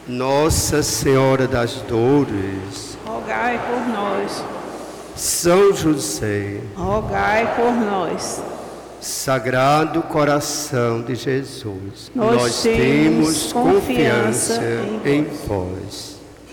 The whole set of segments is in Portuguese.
Nossa Senhora das Dores, rogai por nós. São José, Rogai por nós. Sagrado Coração de Jesus, Nós temos confiança em vós.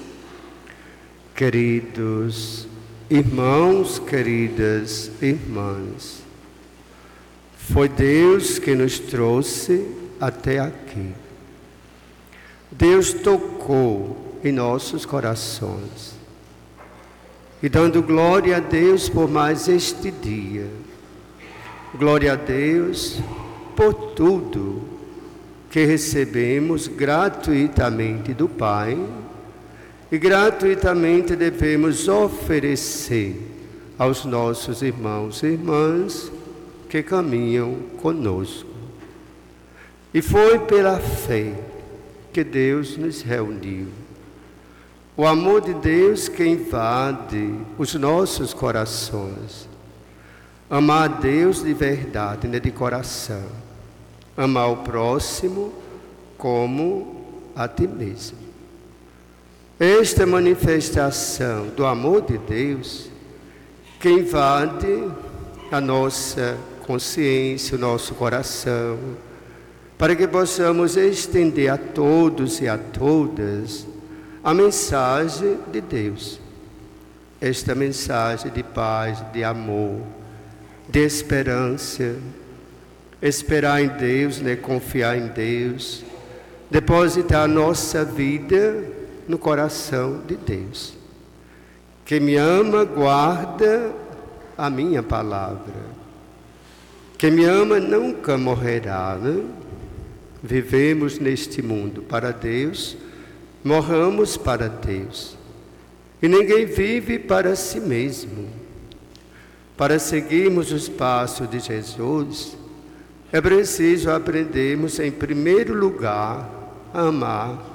Queridos irmãos, queridas irmãs, foi Deus que nos trouxe até aqui. Deus tocou em nossos corações. E dando glória a Deus por mais este dia. Glória a Deus por tudo que recebemos gratuitamente do Pai e gratuitamente devemos oferecer aos nossos irmãos e irmãs que caminham conosco. E foi pela fé que Deus nos reuniu. O amor de Deus que invade os nossos corações. Amar a Deus de verdade, né, de coração. Amar o próximo como a ti mesmo. Esta manifestação do amor de Deus que invade a nossa consciência, o nosso coração, para que possamos estender a todos e a todas a mensagem de Deus. Esta mensagem de paz, de amor, de esperança, esperar em Deus, né? Confiar em Deus, depositar a nossa vida no coração de Deus. Quem me ama, guarda a minha palavra. Quem me ama nunca morrerá, né? Vivemos neste mundo para Deus, morramos para Deus. E ninguém vive para si mesmo. Para seguirmos os passos de Jesus, é preciso aprendermos, em primeiro lugar, a amar